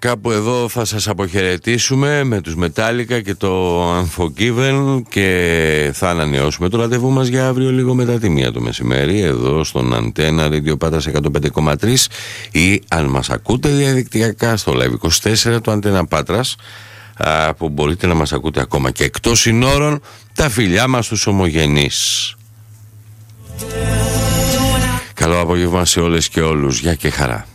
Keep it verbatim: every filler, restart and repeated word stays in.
κάπου εδώ θα σας αποχαιρετήσουμε με τους Metallica και το Unforgiven και θα ανανεώσουμε το ραντεβού μας για αύριο λίγο μετά τη μία το μεσημέρι εδώ στον Αντένα Radio Πάτρας εκατόν πέντε κόμμα τρία ή αν μας ακούτε διαδικτυακά στο Live είκοσι τέσσερα του Αντένα Πάτρας, που μπορείτε να μας ακούτε ακόμα και εκτός συνόρων. Τα φιλιά μας τους ομογενείς. Καλό απόγευμα σε όλες και όλους. Γεια και χαρά.